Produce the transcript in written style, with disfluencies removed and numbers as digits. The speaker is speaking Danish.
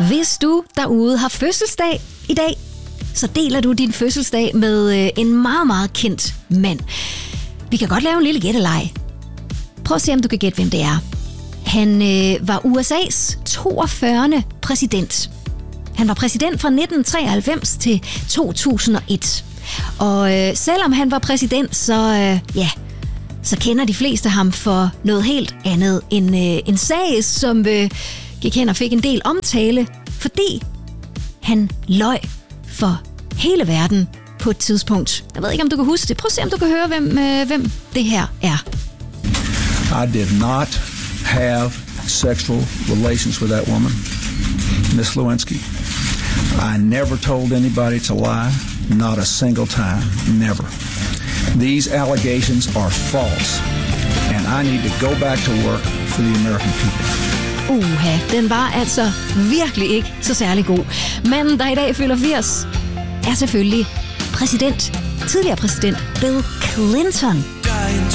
Hvis du derude har fødselsdag i dag, så deler du din fødselsdag med en meget, meget kendt mand. Vi kan godt lave en lille gætteleg. Prøv at se, om du kan gætte, hvem det er. Han var USA's 42. præsident. Han var præsident fra 1993 til 2001. Og selvom han var præsident, så kender de fleste ham for noget helt andet. En sag, som gik hen og fik en del omtale, fordi han løj for hele verden på et tidspunkt. Jeg ved ikke, om du kan huske det. Prøv at se, om du kan høre, hvem det her er. I did not have sexual relations with that woman, Miss Lewinsky. I never told anybody to lie, not a single time, never. These allegations are false, and I need to go back to work for the American people. Den var altså virkelig ikke så særlig god. Manden, der i dag fylder 80, er selvfølgelig tidligere præsident Bill Clinton.